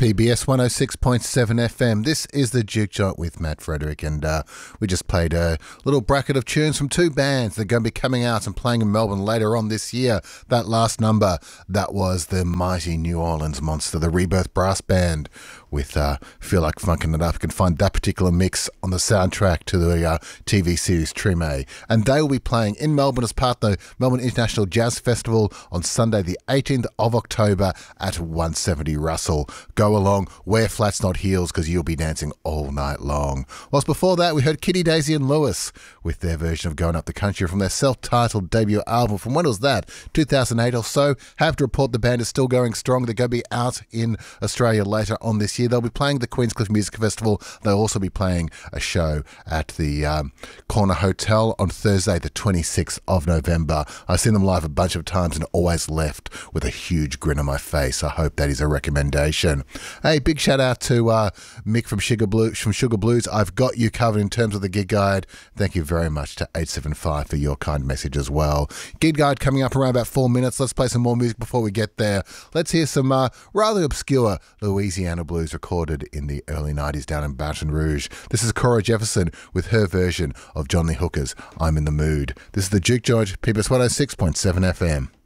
PBS 106.7 FM. This is the Juke Joint with Matt Frederick, and we just played a little bracket of tunes from two bands that are going to be coming out and playing in Melbourne later on this year. That last number, that was the mighty New Orleans monster, the Rebirth Brass Band, with Feel Like Funkin' It Up. You can find that particular mix on the soundtrack to the TV series Treme. And they will be playing in Melbourne as part of the Melbourne International Jazz Festival on Sunday the 18th of October at 170 Russell. Go along, wear flats not heels, because you'll be dancing all night long. Whilst before that we heard Kitty, Daisy and Lewis with their version of Going Up the Country from their self-titled debut album. From when was that? 2008 or so. Have to report the band is still going strong. They're going to be out in Australia later on this year. They'll be playing the Queenscliff Music Festival. They'll also be playing a show at the Corner Hotel on Thursday the 26th of November. I've seen them live a bunch of times and always left with a huge grin on my face. I hope that is a recommendation. Hey, big shout out to Mick from Sugar Blues. I've got you covered in terms of the gig guide. Thank you very much to 875 for your kind message as well. Gig guide coming up around about 4 minutes. Let's play some more music before we get there. Let's hear some rather obscure Louisiana blues recorded in the early 90s down in Baton Rouge. This is Cora Jefferson with her version of John Lee Hooker's I'm in the Mood. This is the Juke Joint, PBS 106.7 FM.